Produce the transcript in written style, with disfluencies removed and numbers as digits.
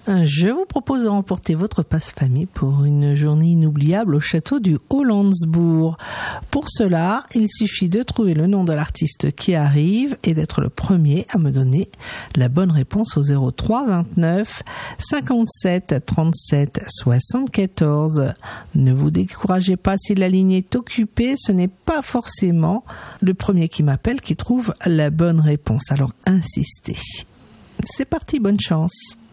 je vous propose de remporter votre passe-famille pour une journée inoubliable au château du Haut-Landsbourg. Pour cela, il suffit de trouver le nom de l'artiste qui arrive et d'être le premier à me donner la bonne réponse au 03 29 57 37 74. Ne vous découragez pas si la ligne est occupée, ce n'est pas forcément le premier qui m'appelle qui trouve la bonne réponse. Alors insistez. C'est parti, bonne chance.